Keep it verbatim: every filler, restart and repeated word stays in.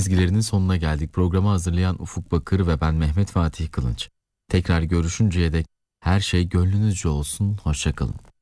sezgilerinin sonuna geldik. Programı hazırlayan Ufuk Bakır ve ben Mehmet Fatih Kılınç. Tekrar görüşünceye dek her şey gönlünüzce olsun. Hoşça kalın.